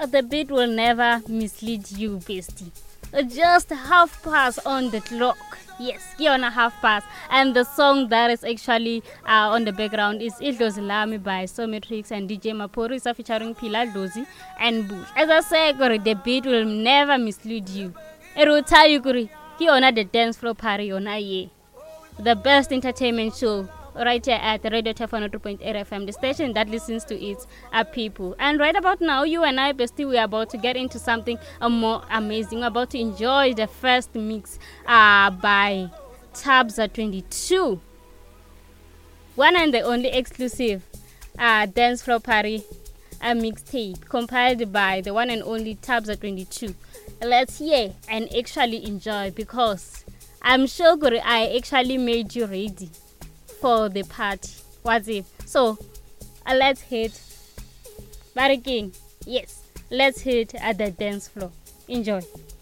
the beat will never mislead you, bestie. Just half past on the clock. Yes, you're on a half past. And the song that is actually on the background is Idlozi Lami by Sometrix and DJ Maporisa featuring Pilar Dozi and Bush. As I said, the beat will never mislead you. It will tell you, you're on the dance floor party on a the best entertainment show right here at Radio Tefano 2.8 FM, the station that listens to its people. And right about now, you and I, bestie, we are about to get into something more amazing. We're about to enjoy the first mix by Tabza 22. One and the only exclusive dance floor party mixtape compiled by the one and only Tabza 22. Let's hear and actually enjoy, because I'm sure I actually made you ready for the party. What's it? So, let's hit Barry King. Yes, let's hit at the dance floor. Enjoy.